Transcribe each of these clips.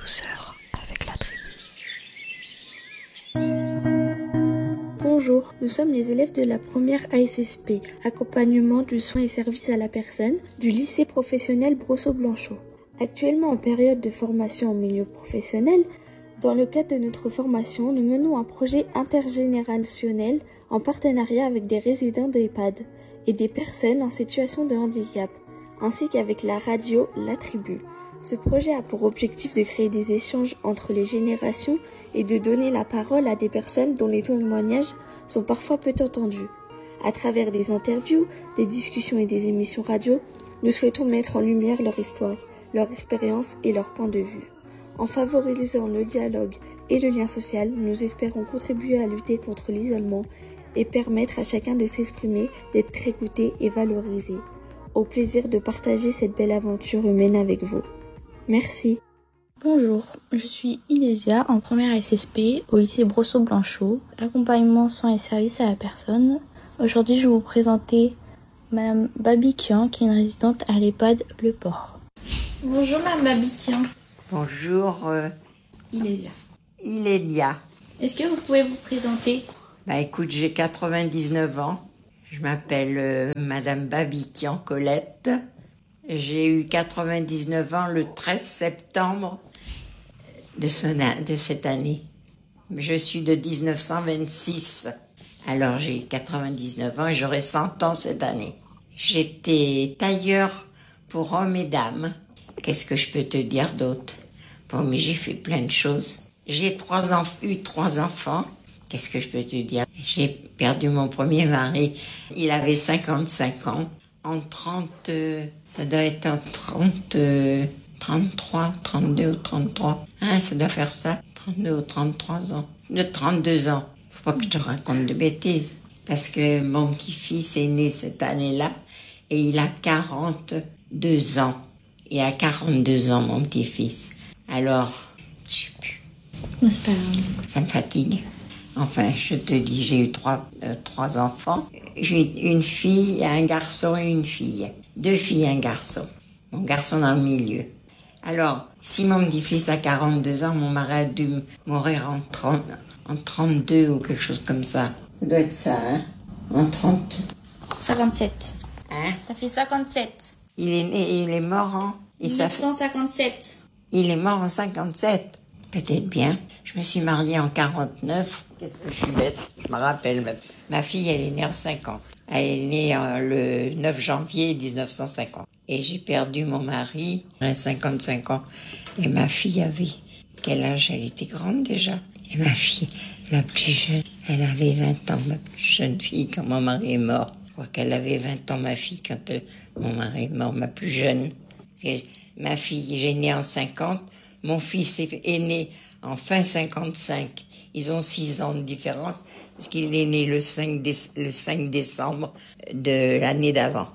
douceur avec la tribu. Bonjour, nous sommes les élèves de la première ASSP, accompagnement du soin et service à la personne, du lycée professionnel Brosseau-Blanchot. Actuellement en période de formation au milieu professionnel, dans le cadre de notre formation, nous menons un projet intergénérationnel en partenariat avec des résidents d'EHPAD et des personnes en situation de handicap, ainsi qu'avec la radio La Tribu. Ce projet a pour objectif de créer des échanges entre les générations et de donner la parole à des personnes dont les témoignages sont parfois peu entendus. À travers des interviews, des discussions et des émissions radio, nous souhaitons mettre en lumière leur histoire, leur expérience et leur point de vue. En favorisant le dialogue et le lien social, nous espérons contribuer à lutter contre l'isolement et permettre à chacun de s'exprimer, d'être écouté et valorisé. Au plaisir de partager cette belle aventure humaine avec vous. Merci. Bonjour, je suis Ilésia en première SSP au lycée Brosseau-Blanchot, accompagnement soins et services à la personne. Aujourd'hui, je vais vous présenter Madame Babikian, qui est une résidente à l'EHPAD Le Port. Bonjour Madame Babikian. Bonjour Ilésia. Ilélia. Est-ce que vous pouvez vous présenter? Écoute, j'ai 99 ans. Je m'appelle Madame Babikian Colette. J'ai eu 99 ans le 13 septembre de cette année. Je suis de 1926. Alors j'ai 99 ans et j'aurai 100 ans cette année. J'étais tailleur pour hommes et dames. Qu'est-ce que je peux te dire d'autre? Bon, mais j'ai fait plein de choses. J'ai eu trois enfants. Qu'est-ce que je peux te dire? J'ai perdu mon premier mari. Il avait 55 ans. Ça doit être en 33, 32 ou 33. Ça doit faire ça. 32 ou 33 ans. De 32 ans. Faut pas que je te raconte de bêtises. Parce que mon petit-fils est né cette année-là et il a 42 ans. Il a 42 ans, mon petit-fils. Alors, je sais plus. C'est pas grave. Ça me fatigue. Enfin, je te dis, j'ai eu trois enfants. J'ai une fille, un garçon et une fille. 2 filles et un garçon. Mon garçon dans le milieu. Alors, si mon petit-fils a 42 ans, mon mari a dû mourir en 32 ou quelque chose comme ça. Ça doit être ça, hein? En 30. 57. Hein? Ça fait 57. Il est mort en... 1957. Il est mort en 57. Peut-être bien. Je me suis mariée en 49. Qu'est-ce que je suis bête. Je me rappelle même. Ma fille, elle est née en 50. Elle est née le 9 janvier 1950. Et j'ai perdu mon mari à 55 ans. Et ma fille avait... Quel âge? Elle était grande déjà. Et ma fille, la plus jeune, elle avait 20 ans. Ma plus jeune fille, quand mon mari est mort. Je crois qu'elle avait 20 ans, ma fille, quand mon mari est mort. Ma plus jeune. Ma fille, j'ai né en 50. Mon fils est né en fin 55. Ils ont 6 ans de différence, parce qu'il est né le 5 décembre de l'année d'avant.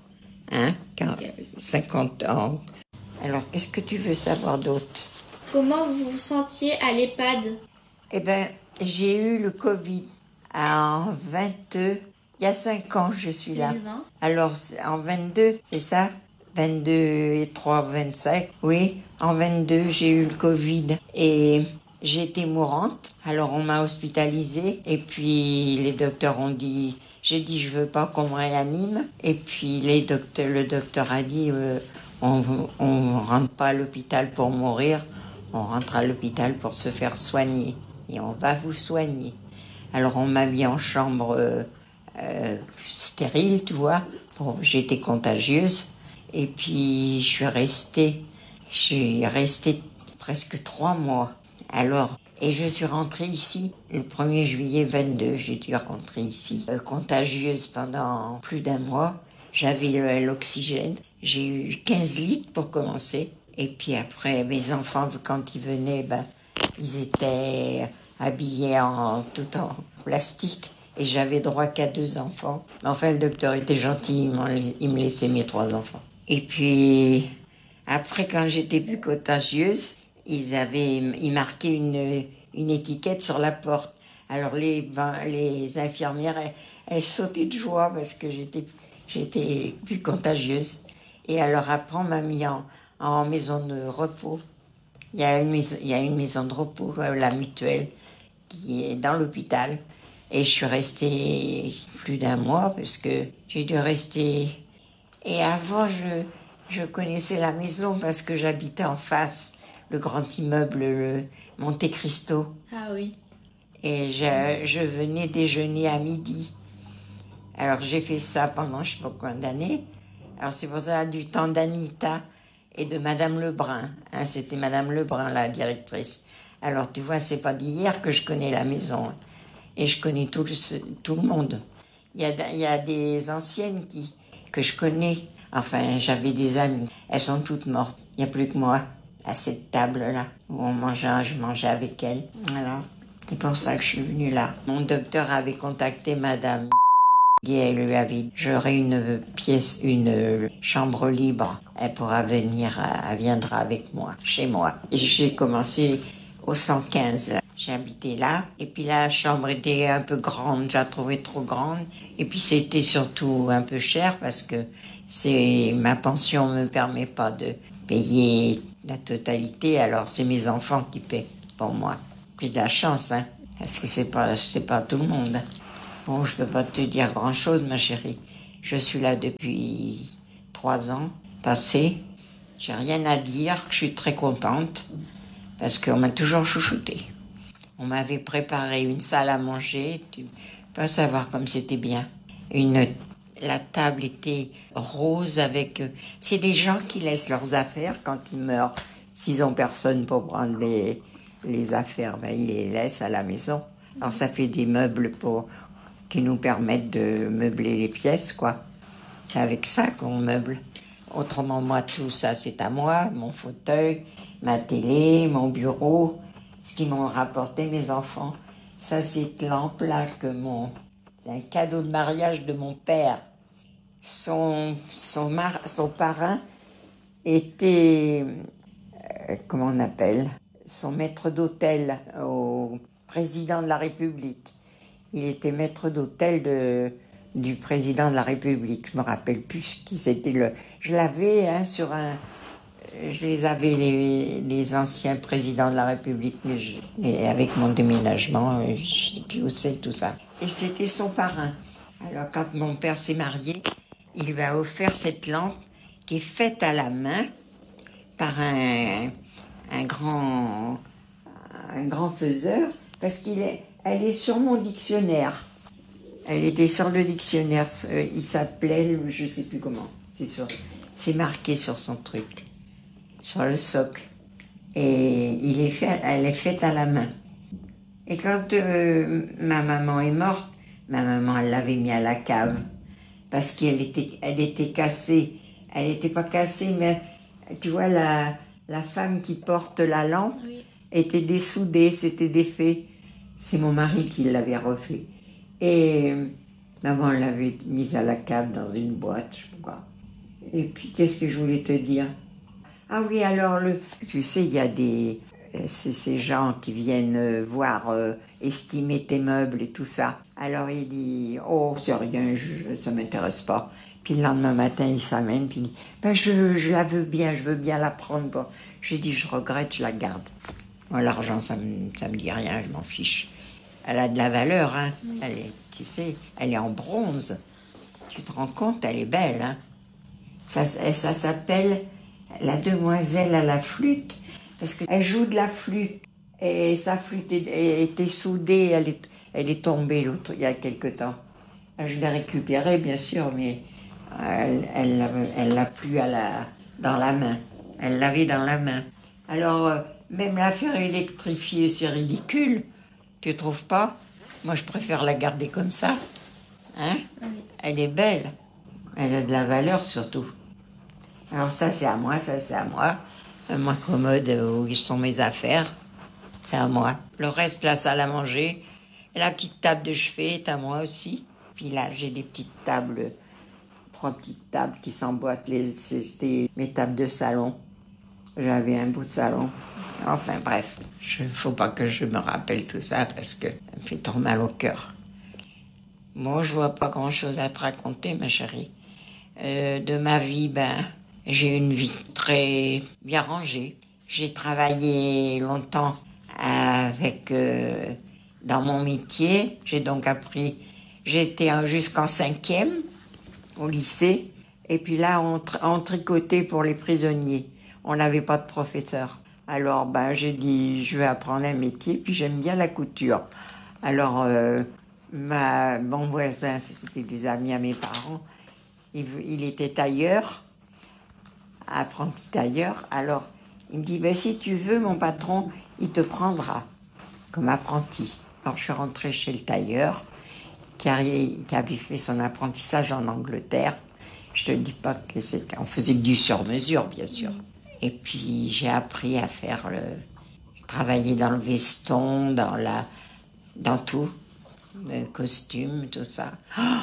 50 ans. Alors, qu'est-ce que tu veux savoir d'autre? Comment vous vous sentiez à l'EHPAD? J'ai eu le Covid en 22. Il y a 5 ans, je suis là. 2020. Alors, en 22, c'est ça? 22 et 3, 25. Oui, en 22, j'ai eu le Covid et j'étais mourante. Alors, on m'a hospitalisée et puis les docteurs ont dit... J'ai dit, je veux pas qu'on me réanime. Et puis le docteur a dit, on rentre pas à l'hôpital pour mourir, on rentre à l'hôpital pour se faire soigner. Et on va vous soigner. Alors, on m'a mis en chambre stérile, tu vois. J'étais contagieuse. Et puis, je suis restée presque 3 mois. Alors, et je suis rentrée ici le 1er juillet 22. J'ai dû rentrer ici. Contagieuse pendant plus d'1 mois. J'avais l'oxygène. J'ai eu 15 litres pour commencer. Et puis après, mes enfants, quand ils venaient, ils étaient habillés tout en plastique. Et j'avais droit qu'à 2 enfants. Mais enfin, le docteur était gentil. Il me laissait mes 3 enfants. Et puis, après, quand j'étais plus contagieuse, ils marquaient une étiquette sur la porte. Alors, les infirmières, elles sautaient de joie parce que j'étais plus contagieuse. Et alors, après, on m'a mis en maison de repos. il y a une maison de repos, la mutuelle, qui est dans l'hôpital. Et je suis restée plus d'1 mois parce que j'ai dû rester. Et avant, je connaissais la maison parce que j'habitais en face, le grand immeuble, le Monte Cristo. Ah oui. Et je venais déjeuner à midi. Alors j'ai fait ça pendant je sais pas combien d'années. Alors c'est pour ça du temps d'Anita et de Madame Lebrun. Hein, c'était Madame Lebrun, la directrice. Alors tu vois, c'est pas d'hier que je connais la maison. Et je connais tout le monde. Il y a des anciennes que je connais. Enfin, j'avais des amies. Elles sont toutes mortes. Il n'y a plus que moi à cette table-là où je mangeais avec elles. Voilà. C'est pour ça que je suis venue là. Mon docteur avait contacté Madame et elle lui avait dit, j'aurai une chambre libre. Elle pourra venir, elle viendra avec moi, chez moi. Et j'ai commencé au 115, là. J'ai habité là. Et puis la chambre était un peu grande, j'ai trouvé trop grande. Et puis c'était surtout un peu cher parce que ma pension me permet pas de payer la totalité. Alors c'est mes enfants qui paient pour moi. J'ai de la chance, hein, parce que c'est pas tout le monde. Bon, je peux pas te dire grand-chose, ma chérie. Je suis là depuis 3 ans passés. J'ai rien à dire, je suis très contente, parce qu'on m'a toujours chouchoutée. On m'avait préparé une salle à manger, tu peux savoir comme c'était bien. La table était rose avec... c'est des gens qui laissent leurs affaires quand ils meurent. S'ils n'ont personne pour prendre les affaires, ben, ils les laissent à la maison. Alors ça fait des meubles qui nous permettent de meubler les pièces, quoi. C'est avec ça qu'on meuble. Autrement, moi, tout ça, c'est à moi. Mon fauteuil, ma télé, mon bureau, ce qu'ils m'ont rapporté mes enfants. Ça, cette lampe-là c'est un cadeau de mariage de mon père. Son parrain était, comment on appelle, son maître d'hôtel au président de la République. Il était maître d'hôtel du président de la République. Je me rappelle plus qui c'était je l'avais, hein, je les avais les anciens présidents de la République, mais avec mon déménagement, je sais plus où c'est tout ça. Et c'était son parrain. Alors quand mon père s'est marié, il lui a offert cette lampe qui est faite à la main par un grand faiseur, parce elle est sur mon dictionnaire. Elle était sur le dictionnaire, il s'appelait, je sais plus comment, c'est marqué sur son truc, sur le socle. Et elle est faite à la main. Et quand ma maman est morte, ma maman, elle l'avait mis à la cave, parce qu'elle était cassée. Elle n'était pas cassée, mais tu vois, la femme qui porte la lampe, oui, était dessoudée, c'était défait. C'est mon mari qui l'avait refait. Et maman l'avait mise à la cave dans une boîte, je sais pas quoi. Et puis, qu'est-ce que je voulais te dire? Ah oui, alors, tu sais, il y a c'est ces gens qui viennent voir, estimer tes meubles et tout ça. Alors il dit, oh, c'est rien, ça m'intéresse pas. Puis le lendemain matin, il s'amène, puis il dit, ben, je la veux bien, je veux bien la prendre. Bon. J'ai dit, je regrette, je la garde. Moi, l'argent, ça me dit rien, je m'en fiche. Elle a de la valeur, hein. Tu sais, elle est en bronze. Tu te rends compte, elle est belle, hein. Ça s'appelle la demoiselle à la flûte, parce qu'elle joue de la flûte. Et sa flûte était soudée, elle est tombée il y a quelque temps. Je l'ai récupérée, bien sûr, mais elle l'a plus dans la main. Elle l'avait dans la main. Alors, même la faire électrifier, c'est ridicule. Tu trouves pas? Moi, je préfère la garder comme ça. Hein? Oui. Elle est belle. Elle a de la valeur, surtout. Alors ça, c'est à moi, ça, c'est à moi. Ma commode où sont mes affaires, c'est à moi. Le reste, la salle à manger, et la petite table de chevet est à moi aussi. Puis là, j'ai des petites tables, 3 petites tables qui s'emboîtent. C'était mes tables de salon. J'avais un beau salon. Enfin bref, faut pas que je me rappelle tout ça parce que ça me fait trop mal au cœur. Moi, je vois pas grand-chose à te raconter, ma chérie. De ma vie, j'ai une vie très bien rangée. J'ai travaillé longtemps avec dans mon métier. J'ai donc appris. J'étais jusqu'en 5e au lycée. Et puis là, on tricotait pour les prisonniers. On n'avait pas de professeur. Alors, j'ai dit, je vais apprendre un métier, puis j'aime bien la couture. Alors, mon voisin, c'était des amis à mes parents, il était tailleur, apprenti tailleur. Alors, il me dit, si tu veux, mon patron, il te prendra comme apprenti. Alors, je suis rentrée chez le tailleur, qui avait fait son apprentissage en Angleterre. Je te dis pas que c'était... On faisait du sur-mesure, bien sûr. Et puis, j'ai appris à faire travailler dans le veston, dans tout. Le costume, tout ça.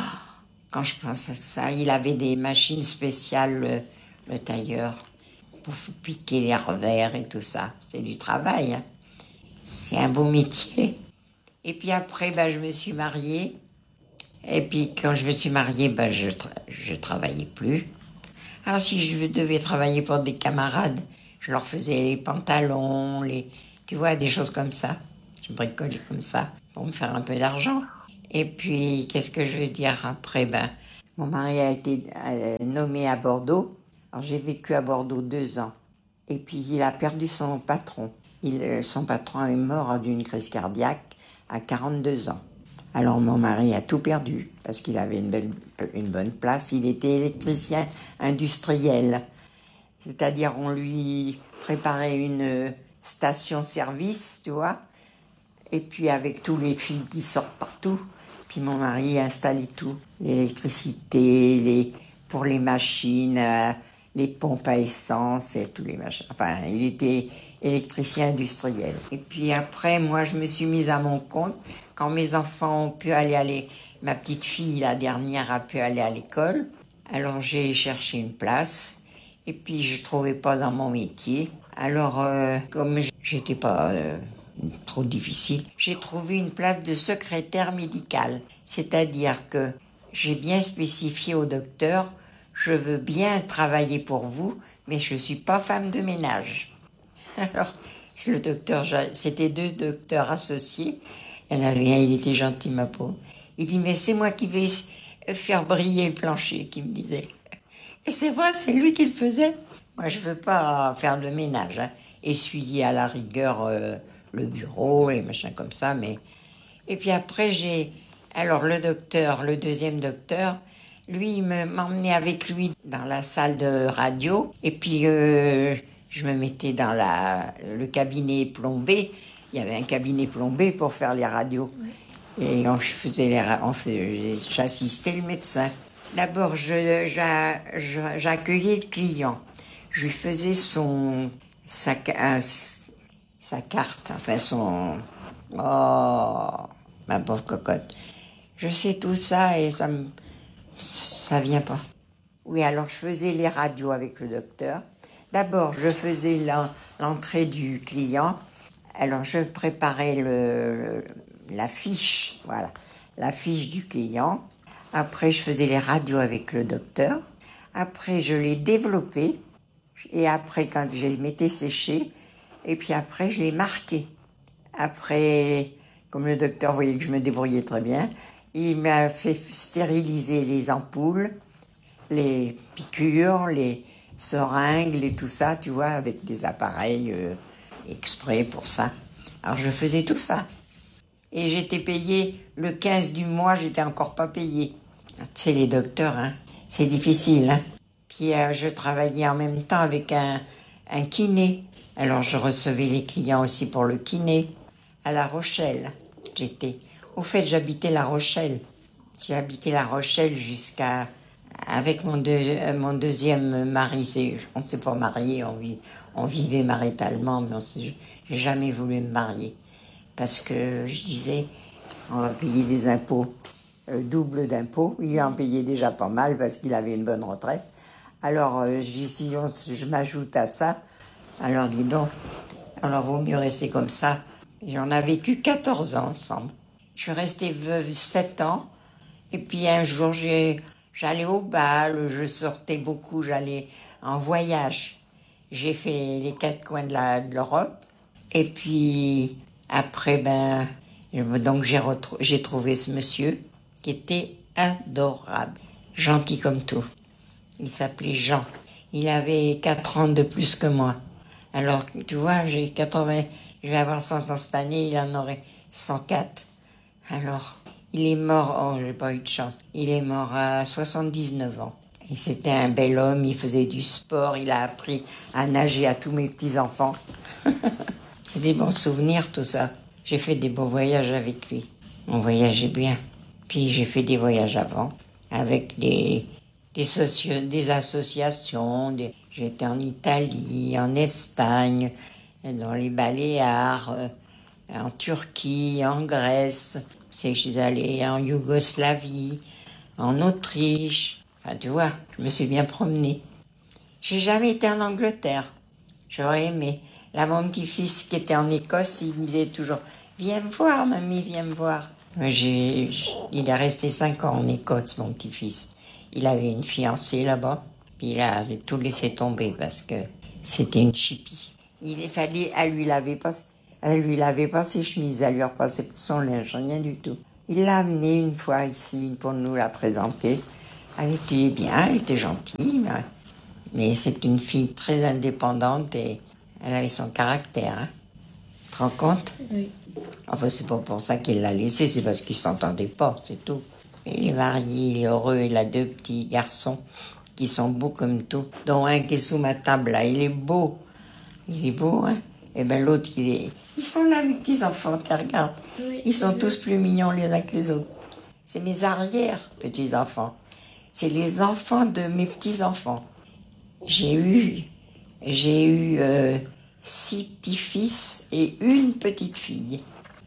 Quand je pense à ça, il avait des machines spéciales, le tailleur, pour piquer les revers et tout ça. C'est du travail, hein. C'est un beau métier. Et puis après, je me suis mariée. Et puis quand je me suis mariée, je travaillais plus. Alors si je devais travailler pour des camarades, je leur faisais les pantalons, tu vois, des choses comme ça. Je bricolais comme ça pour me faire un peu d'argent. Et puis, qu'est-ce que je veux dire après? Mon mari a été nommé à Bordeaux. Alors j'ai vécu à Bordeaux 2 ans. Et puis il a perdu son patron. Son patron est mort d'une crise cardiaque à 42 ans. Alors mon mari a tout perdu parce qu'il avait une bonne place. Il était électricien industriel. C'est-à-dire on lui préparait une station-service, tu vois. Et puis avec tous les fils qui sortent partout. Puis mon mari a installé tout. L'électricité, pour les machines, les pompes à essence et tous les machins. Enfin, il était électricien industriel. Et puis après, moi, je me suis mise à mon compte. Quand mes enfants ont pu aller ma petite fille, la dernière, a pu aller à l'école. Alors j'ai cherché une place. Et puis je trouvais pas dans mon métier. Alors, comme j'étais pas trop difficile, j'ai trouvé une place de secrétaire médicale. C'est-à-dire que j'ai bien spécifié au docteur, je veux bien travailler pour vous, mais je suis pas femme de ménage. Alors, le docteur, c'était 2 docteurs associés. Il y en avait un, il était gentil, ma pauvre. Il dit, mais c'est moi qui vais faire briller le plancher, qu'il me disait. Et c'est vrai, c'est lui qui le faisait. Moi, je veux pas faire de ménage, hein. Essuyer à la rigueur le bureau et machin comme ça, mais... Et puis après, alors le docteur, le deuxième docteur, lui, il m'emmenait avec lui dans la salle de radio, et puis je me mettais dans le cabinet plombé. Il y avait un cabinet plombé pour faire les radios. Et j'assistais le médecin. D'abord, j'accueillais le client. Je lui faisais sa carte, enfin oh, ma pauvre cocotte. Je sais tout ça et ça vient pas. Oui, alors je faisais les radios avec le docteur. D'abord, je faisais l'entrée du client. Alors, je préparais la fiche, voilà, la fiche du client. Après, je faisais les radios avec le docteur. Après, je les développais. Et après, quand je les mettais sécher, et puis après, je les marquais. Après, comme le docteur voyait que je me débrouillais très bien, il m'a fait stériliser les ampoules, les piqûres, les seringues, et tout ça, tu vois, avec des appareils exprès pour ça. Alors, je faisais tout ça. Et j'étais payée le 15 du mois, j'étais encore pas payée. Tu sais, les docteurs, hein, c'est difficile, hein. Puis je travaillais en même temps avec un kiné. Alors je recevais les clients aussi pour le kiné. À La Rochelle, Au fait, j'habitais La Rochelle. J'ai habité La Rochelle avec mon deuxième mari. On ne s'est pas marié, on vivait maritalement, mais j'ai jamais voulu me marier. Parce que je disais, on va payer des impôts, double d'impôts. Il en payait déjà pas mal parce qu'il avait une bonne retraite. Alors, si je m'ajoute à ça, alors dis donc, alors vaut mieux rester comme ça. Et on a vécu 14 ans ensemble. Je suis restée veuve 7 ans. Et puis un jour, j'allais au bal, je sortais beaucoup, j'allais en voyage. j'ai fait les 4 coins de l'Europe. Et puis, après, donc j'ai trouvé ce monsieur qui était adorable, gentil comme tout. Il s'appelait Jean. Il avait 4 ans de plus que moi. Alors, tu vois, j'ai 80, je vais avoir 100 ans cette année, il en aurait 104. Alors, il est mort, oh, j'ai pas eu de chance. Il est mort à 79 ans. Et c'était un bel homme, il faisait du sport, il a appris à nager à tous mes petits-enfants. C'est des bons souvenirs, tout ça. J'ai fait des beaux voyages avec lui. On voyageait bien. Puis j'ai fait des voyages avant, avec des associations. J'étais en Italie, en Espagne, dans les Baléares, en Turquie, en Grèce. Je suis allée en Yougoslavie, en Autriche. Enfin, tu vois, je me suis bien promenée. J'ai jamais été en Angleterre. J'aurais aimé. Là, mon petit-fils qui était en Écosse, il me disait toujours « Viens me voir, mamie, viens me voir ». Il est resté 5 ans en Écosse, mon petit-fils. Il avait une fiancée là-bas, puis il a tout laissé tomber parce que c'était une chipie. Il fallait, elle lui lavait pas ses chemises, elle lui repassait pas son linge, rien du tout. Il l'a amenée une fois ici pour nous la présenter. Elle était bien, elle était gentille, mais c'est une fille très indépendante et elle avait son caractère. Hein. Tu te rends compte? Oui. Enfin, c'est pas pour ça qu'il l'a laissé, c'est parce qu'ils s'entendaient pas, c'est tout. Il est marié, il est heureux, il a 2 petits garçons qui sont beaux comme tout, dont un qui est sous ma table là, il est beau, hein. Et ben l'autre, ils sont là, mes petits-enfants, tu regardes. Oui, Ils sont tous plus mignons les uns que les autres. C'est mes arrière-petits-enfants. C'est les enfants de mes petits-enfants. J'ai eu 6 petits-fils et une petite fille.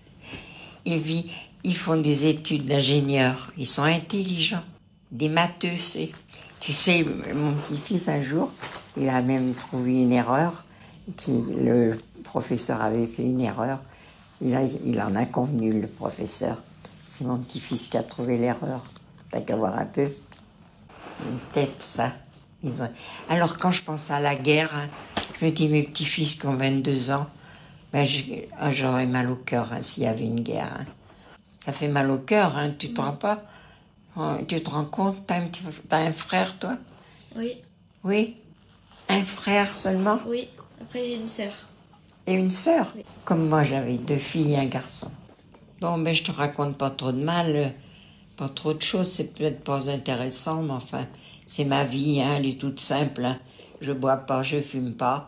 Ils font des études d'ingénieurs. Ils sont intelligents. Des matheux, c'est. Tu sais, mon petit-fils, un jour, il a même trouvé une erreur. Le professeur avait fait une erreur. Il en a convenu, le professeur. C'est mon petit-fils qui a trouvé l'erreur. T'as qu'à voir un peu. Une tête, ça. Alors, quand je pense à la guerre, hein, je me dis, mes petits-fils qui ont 22 ans, j'aurais mal au cœur hein, s'il y avait une guerre. Hein. Ça fait mal au cœur, hein, tu te rends pas? Tu te rends compte? T'as un frère, toi? Oui. Oui? Un frère seulement? Oui. Après, j'ai une sœur. Et une sœur? Oui. Comme moi, j'avais 2 filles et un garçon. Bon, je te raconte pas trop de mal, pas trop de choses, c'est peut-être pas intéressant, mais enfin, c'est ma vie, hein, elle est toute simple. Hein. Je bois pas, je fume pas.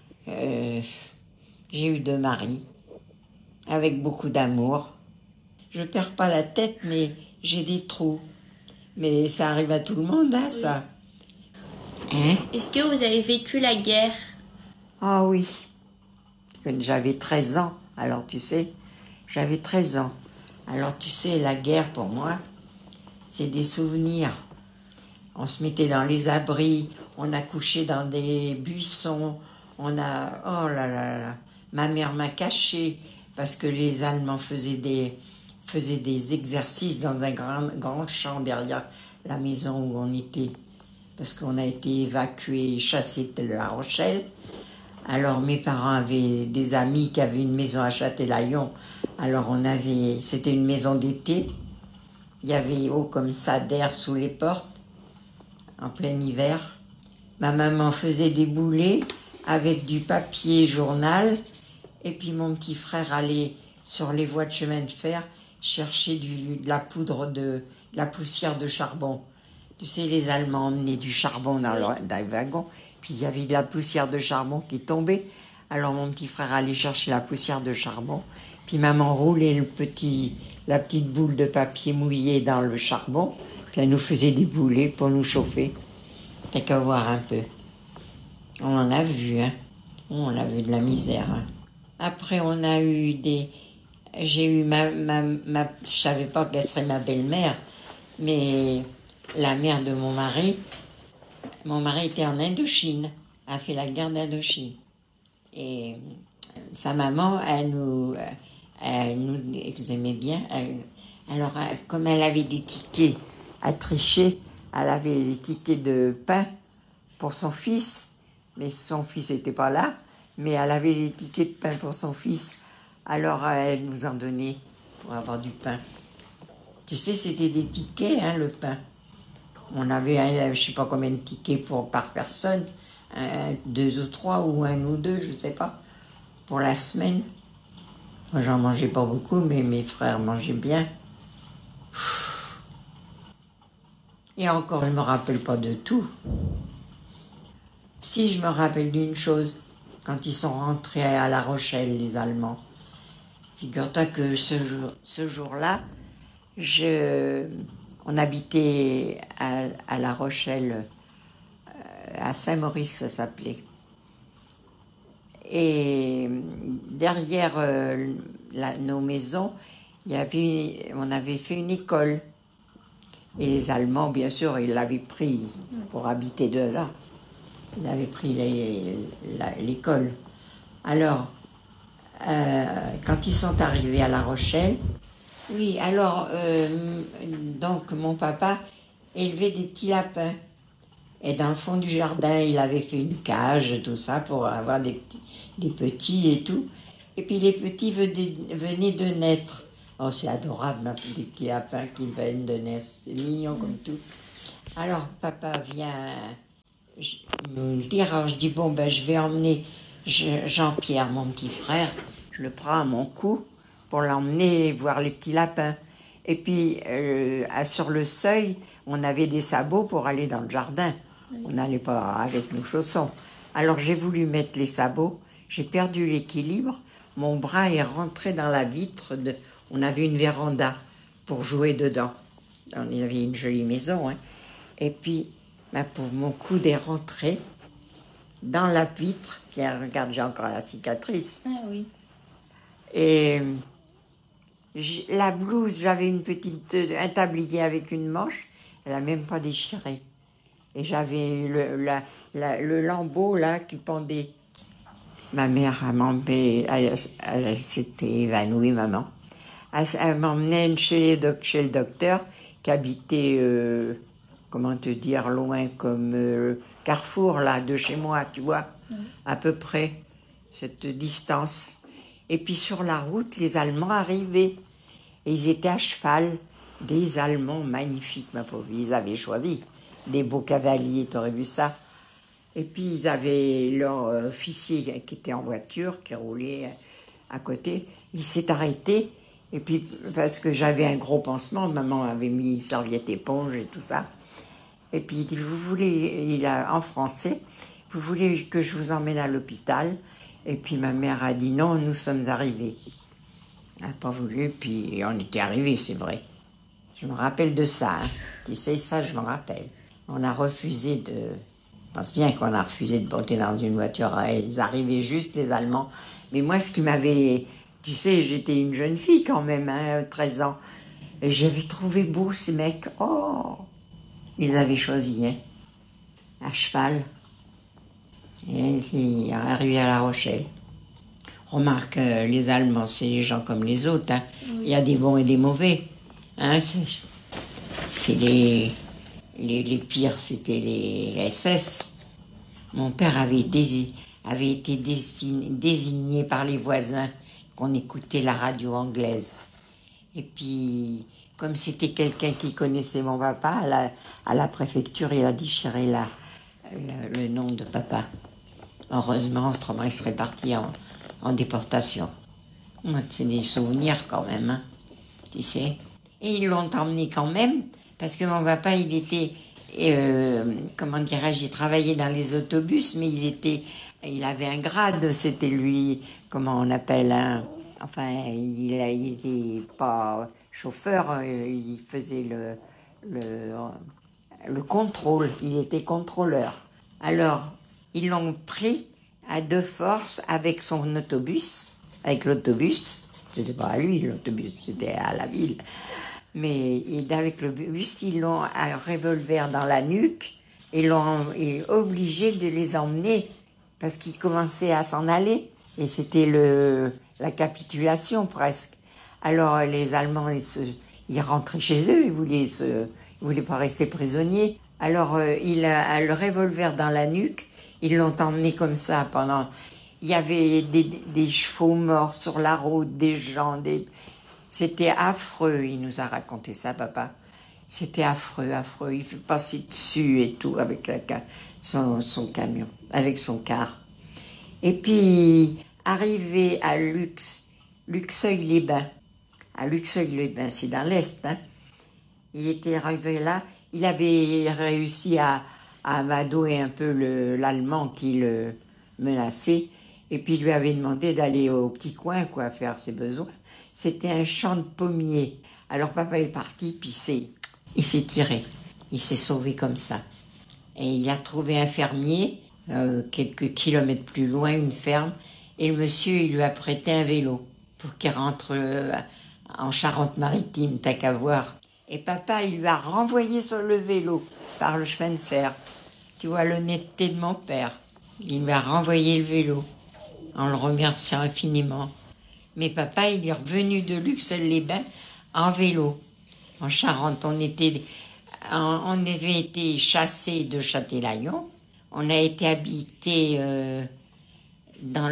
J'ai eu 2 maris, avec beaucoup d'amour. Je perds pas la tête, mais j'ai des trous. Mais ça arrive à tout le monde, hein, ça. Hein? Est-ce que vous avez vécu la guerre? Ah oui. J'avais 13 ans, alors tu sais, j'avais 13 ans. Alors tu sais, la guerre pour moi, c'est des souvenirs. On se mettait dans les abris, on a couché dans des buissons, oh là là là, ma mère m'a caché parce que les Allemands faisaient des exercices dans un grand champ derrière la maison où on était. Parce qu'on a été évacués, chassés de La Rochelle. Alors mes parents avaient des amis qui avaient une maison à Châtelaillon. Alors c'était une maison d'été. Il y avait haut comme ça d'air sous les portes, en plein hiver. Ma maman faisait des boulets avec du papier journal. Et puis mon petit frère allait sur les voies de chemin de fer chercher de la poudre, de la poussière de charbon. Tu sais, les Allemands emmenaient du charbon dans les wagons. Puis il y avait de la poussière de charbon qui tombait. Alors mon petit frère allait chercher la poussière de charbon. Puis maman roulait la petite boule de papier mouillé dans le charbon. Puis elle nous faisait des boulets pour nous chauffer. T'as qu'à voir un peu. On en a vu, hein. On a vu de la misère. Hein. Après, on a eu j'ai eu je savais pas qu'elle serait ma belle-mère, mais la mère de mon mari était en Indochine, a fait la guerre d'Indochine. Et sa maman, elle nous aimait bien. Alors, comme elle avait des tickets à tricher, elle avait des tickets de pain pour son fils. mais son fils n'était pas là, mais elle avait les tickets de pain pour son fils. Alors elle nous en donnait pour avoir du pain. Tu sais, c'était des tickets, hein, le pain. On avait, je ne sais pas combien de tickets par personne, 2 ou 3 ou 1 ou 2, je ne sais pas, pour la semaine. Moi, j'en mangeais pas beaucoup, mais mes frères mangeaient bien. Et encore, je ne me rappelle pas de tout. Si, je me rappelle d'une chose, quand ils sont rentrés à La Rochelle, les Allemands. Figure-toi que ce jour-là, on habitait à La Rochelle, à Saint-Maurice, ça s'appelait. Et derrière nos maisons, on avait fait une école. Et les Allemands, bien sûr, ils l'avaient pris pour habiter de là. Ils avaient pris l'école. Alors, quand ils sont arrivés à La Rochelle, oui, alors, donc mon papa élevait des petits lapins. Et dans le fond du jardin, il avait fait une cage, tout ça, pour avoir des petits et tout. Et puis les petits venaient de naître. Oh, c'est adorable, des petits lapins qui viennent de naître. C'est mignon comme tout. Alors, papa vient me le dire. Alors, je dis, bon, ben, je vais emmener Jean-Pierre, mon petit frère. Je le prends à mon cou pour l'emmener voir les petits lapins. Et puis, sur le seuil, on avait des sabots pour aller dans le jardin. On n'allait pas avec nos chaussons. Alors, j'ai voulu mettre les sabots. J'ai perdu l'équilibre. Mon bras est rentré dans la vitre. On avait une véranda pour jouer dedans. On avait une jolie maison. Hein. Et puis, mon coude est rentré dans la vitre. Tiens, regarde, j'ai encore la cicatrice. Ah oui. Et la blouse, j'avais un tablier avec une manche. Elle n'a même pas déchiré. Et j'avais le lambeau là qui pendait. Ma mère, elle s'était évanouie, maman. Elle m'emmenait chez le docteur qui habitait, comment te dire, loin comme Carrefour, là, de chez moi, tu vois, à peu près, cette distance. Et puis sur la route, les Allemands arrivaient. Et ils étaient à cheval, des Allemands magnifiques, ma pauvre. Ils avaient choisi des beaux cavaliers, tu aurais vu ça. Et puis ils avaient leur officier qui était en voiture, qui roulait à côté. Il s'est arrêté. Et puis, parce que j'avais un gros pansement, maman avait mis une serviette éponge et tout ça. Et puis il dit, en français, vous voulez que je vous emmène à l'hôpital? Et puis ma mère a dit non, nous sommes arrivés. Elle n'a pas voulu, puis on était arrivés, c'est vrai. Je me rappelle de ça, hein. Tu sais, ça, je me rappelle. On a refusé Je pense bien qu'on a refusé de monter dans une voiture. Ils arrivaient juste, les Allemands. Mais moi, ce qui m'avait... Tu sais, j'étais une jeune fille quand même, hein, 13 ans. Et j'avais trouvé beau ces mecs. Oh! Ils avaient choisi, hein, à cheval. Et ils sont arrivés à La Rochelle. Remarque, les Allemands, c'est les gens comme les autres. Hein. Oui. Il y a des bons et des mauvais. Hein, c'est les pires, c'était les SS. Mon père avait été désigné par les voisins qu'on écoutait la radio anglaise. Et puis, comme c'était quelqu'un qui connaissait mon papa, à la préfecture, il a déchiré le nom de papa. Heureusement, autrement, il serait parti en déportation. C'est des souvenirs quand même, hein, tu sais. Et ils l'ont emmené quand même, parce que mon papa, il était, comment dirais-je, il travaillait dans les autobus, mais il avait un grade, c'était lui, comment on appelle, hein, enfin, il était pas chauffeur, il faisait le contrôle, il était contrôleur. Alors, ils l'ont pris à de force avec son autobus, avec l'autobus, c'était pas à lui l'autobus, c'était à la ville. Mais avec le bus, ils l'ont un revolver dans la nuque et l'ont obligé de les emmener parce qu'ils commençaient à s'en aller. Et c'était la capitulation presque. Alors les Allemands, ils rentraient chez eux, ils voulaient pas rester prisonniers. Alors il a le revolver dans la nuque Ils l'ont emmené comme ça pendant... Il y avait des chevaux morts sur la route, des gens, C'était affreux, il nous a raconté ça, papa. C'était affreux, affreux. Il fait passer dessus et tout avec son camion, avec son car. Et puis, arrivé à Luxeuil-les-Bains. À Luxeuil-les-Bains, c'est dans l'Est, hein. Il était arrivé là, il avait réussi à amadouer un peu l'Allemand qui le menaçait, et puis il lui avait demandé d'aller au petit coin, quoi, faire ses besoins. C'était un champ de pommiers. Alors papa est parti, puis il s'est tiré. Il s'est sauvé comme ça. Et il a trouvé un fermier, quelques kilomètres plus loin, une ferme, et le monsieur, il lui a prêté un vélo pour qu'il rentre en Charente-Maritime, t'as qu'à voir. Et papa, il lui a renvoyé sur le vélo par le chemin de fer. Tu vois l'honnêteté de mon père. Il lui a renvoyé le vélo en le remerciant infiniment. Mais papa, il est revenu de Luxeuil-les-Bains en vélo. En Charente, on avait été chassés de Châtelaillon. On a été habités dans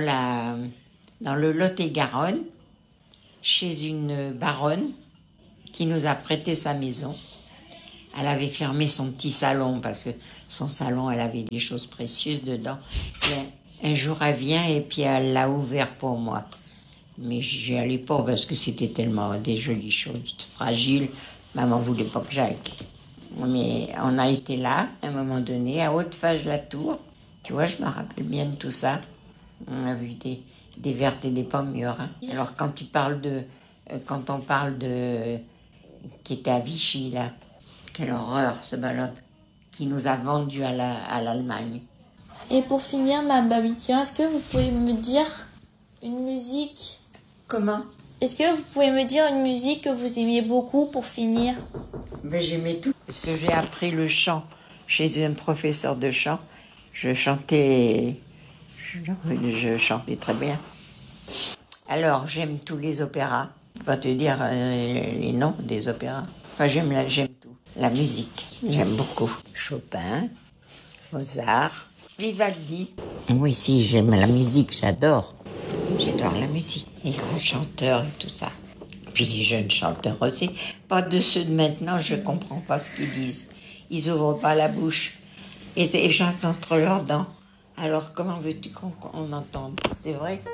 le Lot-et-Garonne, chez une baronne qui nous a prêté sa maison. Elle avait fermé son petit salon parce que son salon, elle avait des choses précieuses dedans. Et un jour, elle vient et puis elle l'a ouvert pour moi. Mais j'y allais pas parce que c'était tellement des jolies choses fragiles. Maman voulait pas que j'aille. Mais on a été là, à un moment donné, à Haute-Fage-la-Tour. Tu vois, je me rappelle bien de tout ça. On a vu des vertes et des pommes mûres. Hein. Alors, quand on parle de... qui était à Vichy, là. Quelle horreur, ce ballon qui nous a vendus à l'Allemagne. Et pour finir, ma Babikian, est-ce que vous pouvez me dire une musique? Comment? Est-ce que vous pouvez me dire une musique que vous aimiez beaucoup pour finir? Ben, j'aimais tout. Parce que j'ai appris le chant chez un professeur de chant. Je chantais très bien. Alors, j'aime tous les opéras. Je ne peux pas te dire les noms des opéras. Enfin, j'aime tout. La musique, j'aime beaucoup. Chopin, Mozart, Vivaldi. Moi aussi, j'aime la musique, j'adore. J'adore la musique. Les grands chanteurs et tout ça. Puis les jeunes chanteurs aussi. Pas de ceux de maintenant, je comprends pas ce qu'ils disent. Ils ouvrent pas la bouche et chantent entre leurs dents. Alors comment veux-tu qu'on entende? C'est vrai?